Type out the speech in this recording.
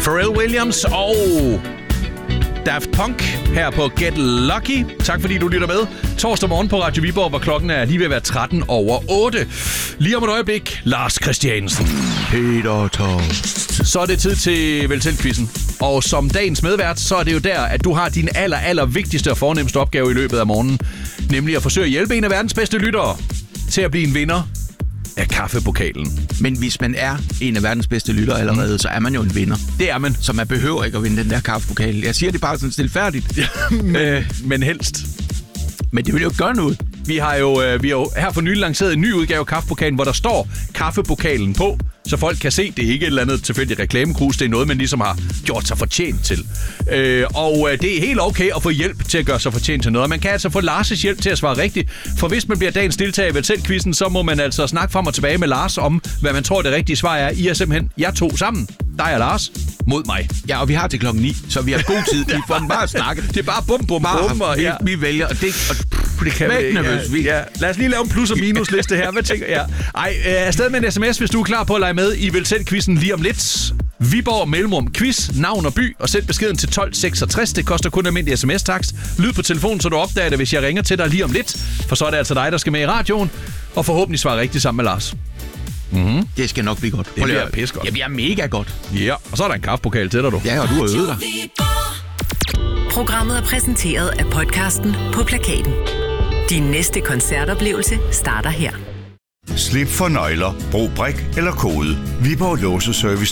Pharrell Williams og Daft Punk her på Get Lucky. Tak fordi du lytter med. Torsdag morgen på Radio Viborg, hvor klokken er lige ved at være 8:13. Lige om et øjeblik, Lars Christiansen. Peter Toft. Så er det tid til Vælg Selv-quizzen. Og som dagens medvært, så er det jo der, at du har din aller vigtigste og fornemmeste opgave i løbet af morgenen. Nemlig at forsøge at hjælpe en af verdens bedste lyttere til at blive en vinder af kaffepokalen. Men hvis man er en af verdens bedste lyttere allerede, så er man jo en vinder. Det er man. Så man behøver ikke at vinde den der kaffepokal. Jeg siger det bare sådan stilfærdigt. Men helst. Men det vil jo gøre noget. Vi har jo her for nylig lanceret en ny udgave af kaffepokalen, hvor der står kaffepokalen på, så folk kan se, det er ikke et eller andet tilfældigt reklamekrus, det er noget, man ligesom har gjort sig fortjent til. Og det er helt okay at få hjælp til at gøre sig fortjent til noget. Man kan altså få Lars' hjælp til at svare rigtigt, for hvis man bliver dagens deltager i Vælg Selv-quizzen, så må man altså snakke frem og tilbage med Lars om, hvad man tror det rigtige svar er. I er simpelthen jer to sammen, dig og Lars, mod mig. Ja, og vi har til 9:00, så vi har god tid. Vi får bare snakke. Det er bare bum, og ja. Vi vælger, og det kan vi ikke. Ja. Lad os lige lave en plus- og minusliste her. Hvad tænker jeg? Afsted med en sms, hvis du er klar på at lege med i Vælg Selv-quizzen lige om lidt. Viborg mellemrum quiz, navn og by, og send beskeden til 1266. Det koster kun almindelig sms-takst. Lyd på telefonen, så du opdager det, hvis jeg ringer til dig lige om lidt. For så er det altså dig, der skal med i radioen, og forhåbentlig svare rigtigt sammen med Lars. Mm-hmm. Det skal nok blive godt. Det bliver pissegodt. Det bliver mega godt. Ja, og så er der en kaffepokal til dig, du. Ja, og du har øvet dig. Programmet er præsenteret af podcasten På Plakaten. Din næste koncertoplevelse starter her. Slip for nøgler, brug brik eller kode. Viborg Låseservice